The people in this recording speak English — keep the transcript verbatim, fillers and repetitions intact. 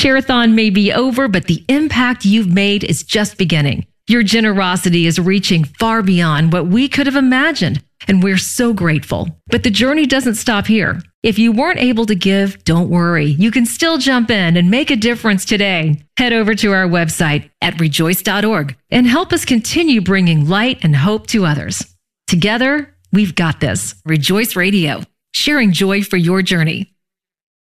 Share-a-thon may be over, but the impact you've made is just beginning. Your generosity is reaching far beyond what we could have imagined, and we're so grateful. But the journey doesn't stop here. If you weren't able to give, don't worry. You can still jump in and make a difference today. Head over to our website at rejoice dot org and help us continue bringing light and hope to others. Together, we've got this. Rejoice Radio, sharing joy for your journey.